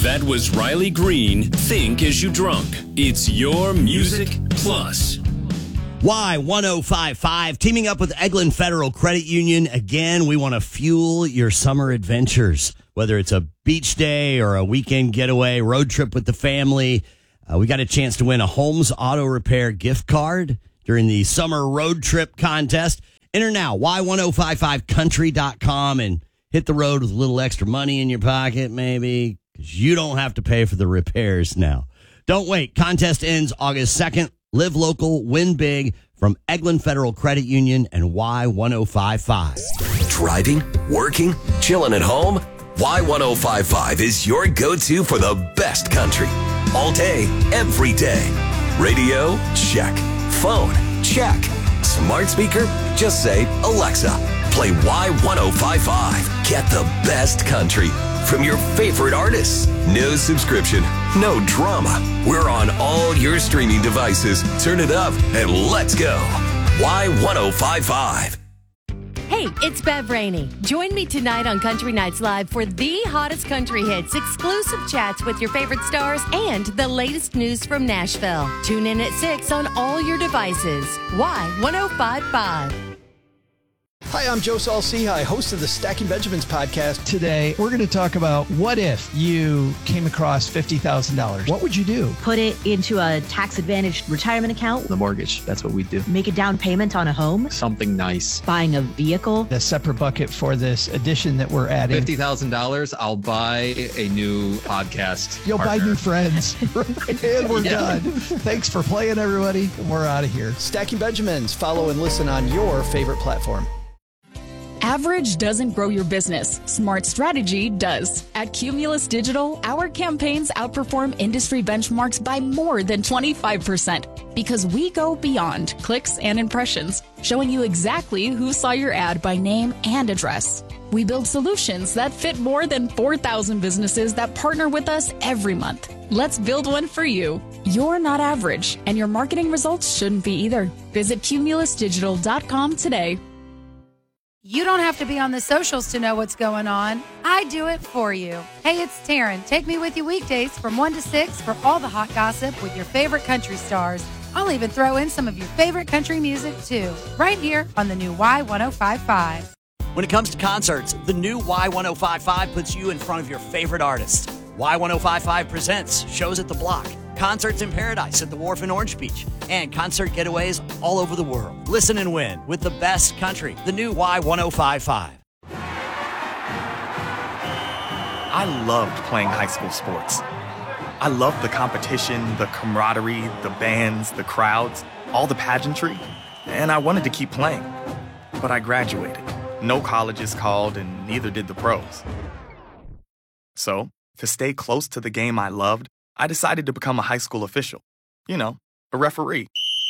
That was Riley Green, Think As You Drunk. It's your Music Plus. Y1055, teaming up with Eglin Federal Credit Union. Again, we want to fuel your summer adventures, whether it's a beach day or a weekend getaway, road trip with the family. We got a chance to win a Holmes Auto Repair gift card during the summer road trip contest. Enter now, y1055country.com, and hit the road with a little extra money in your pocket, maybe, because you don't have to pay for the repairs now. Don't wait. Contest ends August 2nd. Live local, win big from Eglin Federal Credit Union and Y1055. Driving, working, chilling at home? Y1055 is your go-to for the best country. All day, every day. Radio? Check. Phone? Check. Smart speaker? Just say, Alexa, play Y1055. Get the best country from your favorite artists. No subscription, no drama. We're on all your streaming devices. Turn it up and let's go. Y1055. Hey, it's Bev Rainey. Join me tonight on Country Nights Live for the hottest country hits, exclusive chats with your favorite stars, and the latest news from Nashville. Tune in at 6 on all your devices. Y1055. Hi, I'm Joe Saul-Sehy, host of the Stacking Benjamins podcast. Today, we're going to talk about what if you came across $50,000? What would you do? Put it into a tax-advantaged retirement account. The mortgage, that's what we do. Make a down payment on a home. Something nice. Buying a vehicle. A separate bucket for this addition that we're adding. $50,000, I'll buy a new podcast. You'll partner. buy new friends. And we're done. Thanks for playing, everybody. We're out of here. Stacking Benjamins. Follow and listen on your favorite platform. Average doesn't grow your business. Smart strategy does. At Cumulus Digital, our campaigns outperform industry benchmarks by more than 25% because we go beyond clicks and impressions, showing you exactly who saw your ad by name and address. We build solutions that fit more than 4,000 businesses that partner with us every month. Let's build one for you. You're not average, and your marketing results shouldn't be either. Visit cumulusdigital.com today. You don't have to be on the socials to know what's going on. I do it for you. Hey, it's Taryn. Take me with you weekdays from 1 to 6 for all the hot gossip with your favorite country stars. I'll even throw in some of your favorite country music, too, right here on the new Y1055. When it comes to concerts, the new Y1055 puts you in front of your favorite artists. Y1055 presents shows at the Block, concerts in Paradise at the Wharf in Orange Beach, and concert getaways all over the world. Listen and win with the best country, the new Y1055. I loved playing high school sports. I loved the competition, the camaraderie, the bands, the crowds, all the pageantry, and I wanted to keep playing. But I graduated. No colleges called, and neither did the pros. So, to stay close to the game I loved, I decided to become a high school official. You know, a referee.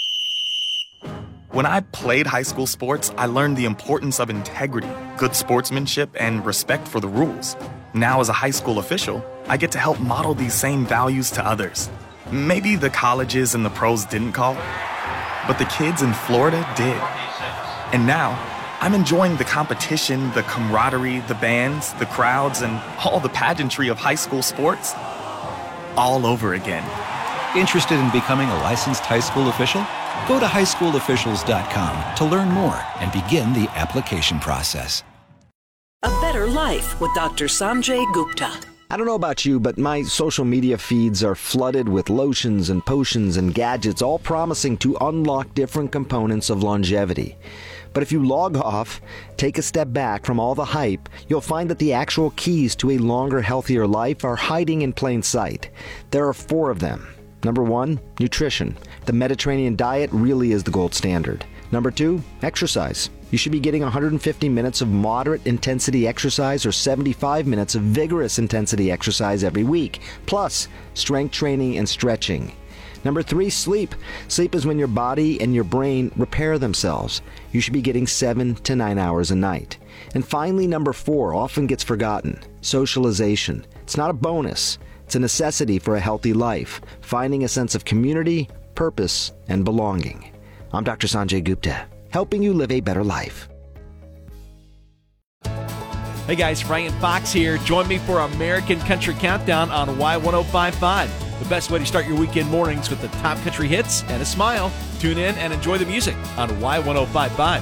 When I played high school sports, I learned the importance of integrity, good sportsmanship, and respect for the rules. Now, as a high school official, I get to help model these same values to others. Maybe the colleges and the pros didn't call, but the kids in Florida did. And now, I'm enjoying the competition, the camaraderie, the bands, the crowds, and all the pageantry of high school sports all over again. Interested in becoming a licensed high school official? Go to highschoolofficials.com to learn more and begin the application process. A Better Life with Dr. Sanjay Gupta. I don't know about you, but my social media feeds are flooded with lotions and potions and gadgets, all promising to unlock different components of longevity. But if you log off, take a step back from all the hype, you'll find that the actual keys to a longer, healthier life are hiding in plain sight. There are 4 of them. Number 1, nutrition. The Mediterranean diet really is the gold standard. Number 2, exercise. You should be getting 150 minutes of moderate intensity exercise or 75 minutes of vigorous intensity exercise every week, plus strength training and stretching. Number 3, sleep. Sleep is when your body and your brain repair themselves. You should be getting 7 to 9 hours a night. And finally, number 4 often gets forgotten. Socialization. It's not a bonus. It's a necessity for a healthy life, finding a sense of community, purpose, and belonging. I'm Dr. Sanjay Gupta, helping you live a better life. Hey guys, Ryan Fox here. Join me for American Country Countdown on Y1055. The best way to start your weekend mornings with the top country hits and a smile. Tune in and enjoy the music on Y1055.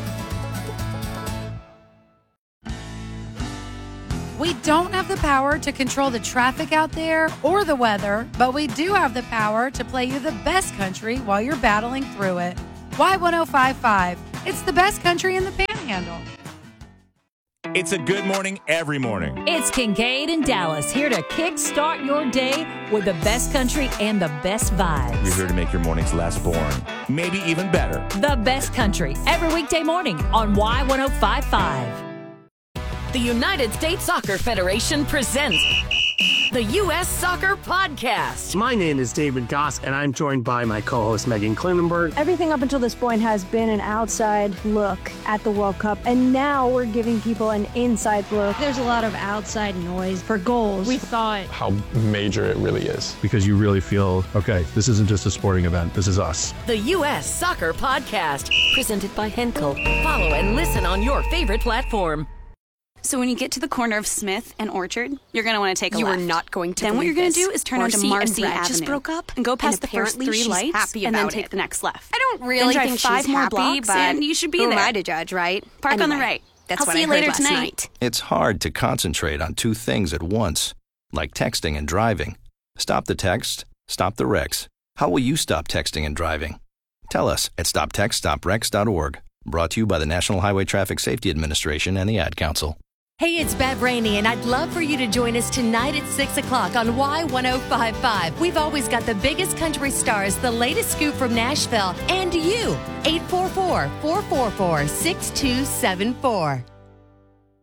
We don't have the power to control the traffic out there or the weather, but we do have the power to play you the best country while you're battling through it. Y1055. It's the best country in the Panhandle. It's a good morning every morning. It's Kincaid and Dallas here to kickstart your day with the best country and the best vibes. We're here to make your mornings less boring, maybe even better. The best country every weekday morning on Y1055. The United States Soccer Federation presents the U.S. Soccer Podcast. My name is David Goss, and I'm joined by my co-host Megan Klinenberg. Everything up until this point has been an outside look at the World Cup, and now we're giving people an inside look. There's a lot of outside noise for goals. We thought how major it really is. Because you really feel, okay, this isn't just a sporting event, this is us. The U.S. Soccer Podcast, presented by Henkel. Follow and listen on your favorite platform. So when you get to the corner of Smith and Orchard, you're going to want to take a left. You are not going to. Then what you're going to do is turn onto Marcy and Brett Avenue. Just broke up, and go past the first 3 lights, happy and then about take the next left. I don't really then drive think 5 she's more happy, blocks, but and you should be who there. am I to judge, right? Park on the right. That's I'll what see I you heard later last tonight. night. It's hard to concentrate on two things at once, like texting and driving. Stop the text, stop the wrecks. How will you stop texting and driving? Tell us at stoptextstopwrecks.org. Brought to you by the National Highway Traffic Safety Administration and the Ad Council. Hey, it's Bev Rainey, and I'd love for you to join us tonight at 6 o'clock on Y1055. We've always got the biggest country stars, the latest scoop from Nashville, and you. 844-444-6274.